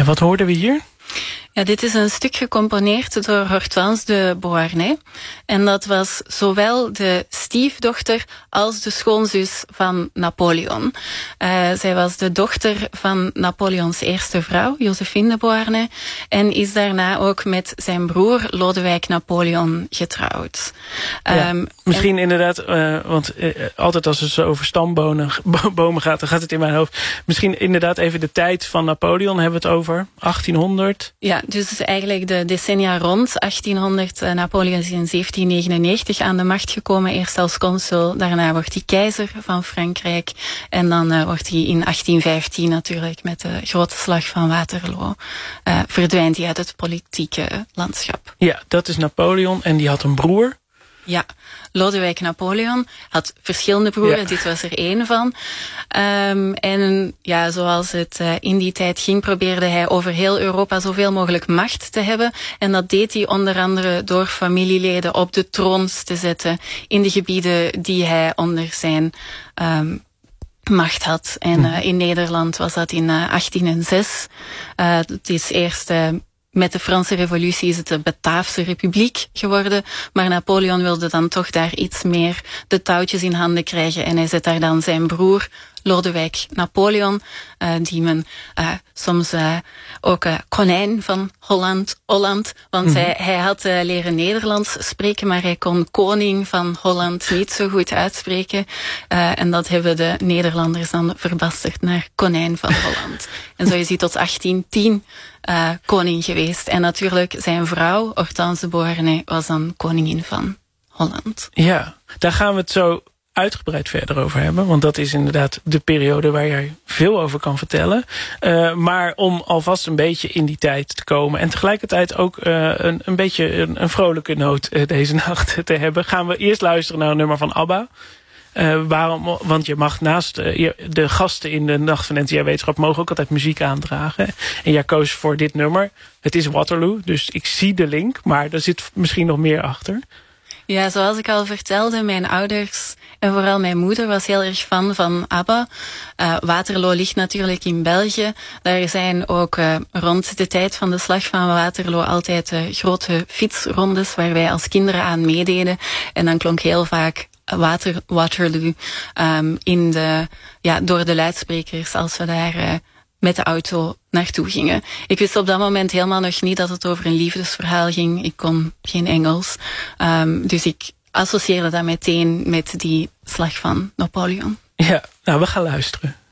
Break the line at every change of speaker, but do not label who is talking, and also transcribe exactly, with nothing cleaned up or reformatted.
En wat hoorden we hier?
Ja, dit is een stuk gecomponeerd door Hortense de Beauharnais. En dat was zowel de stiefdochter als de schoonzus van Napoleon. Uh, zij was de dochter van Napoleons eerste vrouw, Josephine de Beauharnais. En is daarna ook met zijn broer Lodewijk Napoleon getrouwd.
Ja,
um,
misschien en... inderdaad, uh, want uh, altijd als het zo over stambomen bomen gaat, dan gaat het in mijn hoofd. Misschien inderdaad even de tijd van Napoleon hebben we het over, achttienhonderd.
Ja, dus eigenlijk de decennia rond achttienhonderd. Uh, Napoleon is in zeventien negenennegentig aan de macht gekomen. Eerst als consul, daarna wordt hij keizer van Frankrijk. En dan uh, wordt hij in achttien vijftien natuurlijk met de grote slag van Waterloo. Uh, verdwijnt hij uit het politieke landschap.
Ja, dat is Napoleon en die had een broer.
Ja, Lodewijk Napoleon had verschillende broeren, ja. Dit was er één van. Um, en ja, zoals het uh, in die tijd ging, probeerde hij over heel Europa zoveel mogelijk macht te hebben. En dat deed hij onder andere door familieleden op de troons te zetten in de gebieden die hij onder zijn um, macht had. En uh, in Nederland was dat in uh, achttienhonderdzes. Uh, het is eerst... Uh, Met de Franse revolutie is het de Bataafse Republiek geworden. Maar Napoleon wilde dan toch daar iets meer de touwtjes in handen krijgen. En hij zet daar dan zijn broer Lodewijk Napoleon, uh, die men uh, soms uh, ook uh, konijn van Holland, Holland. Want mm-hmm. hij, hij had uh, leren Nederlands spreken, maar hij kon koning van Holland niet zo goed uitspreken. Uh, en dat hebben de Nederlanders dan verbasterd naar konijn van Holland. En zo is hij tot achttien tien uh, koning geweest. En natuurlijk zijn vrouw, Hortense de Beauharnais, was dan koningin van Holland.
Ja, daar gaan we het zo uitgebreid verder over hebben. Want dat is inderdaad de periode waar jij veel over kan vertellen. Uh, maar om alvast een beetje in die tijd te komen en tegelijkertijd ook uh, een, een beetje een, een vrolijke noot uh, deze nacht te hebben, gaan we eerst luisteren naar een nummer van ABBA. Uh, waarom? Want je mag naast uh, de gasten in de Nacht van N T R Wetenschap mogen ook altijd muziek aandragen. En jij koos voor dit nummer. Het is Waterloo, dus ik zie de link, maar er zit misschien nog meer achter.
Ja, zoals ik al vertelde, mijn ouders en vooral mijn moeder was heel erg fan van ABBA. Uh, Waterloo ligt natuurlijk in België. Daar zijn ook uh, rond de tijd van de slag van Waterloo altijd uh, grote fietsrondes waar wij als kinderen aan meededen. En dan klonk heel vaak Water, Waterloo um, in de, ja, door de luidsprekers als we daar uh, met de auto naartoe gingen. Ik wist op dat moment helemaal nog niet dat het over een liefdesverhaal ging. Ik kon geen Engels. Um, dus ik associeerde dat meteen met die slag van Napoleon.
Ja, nou, we gaan luisteren.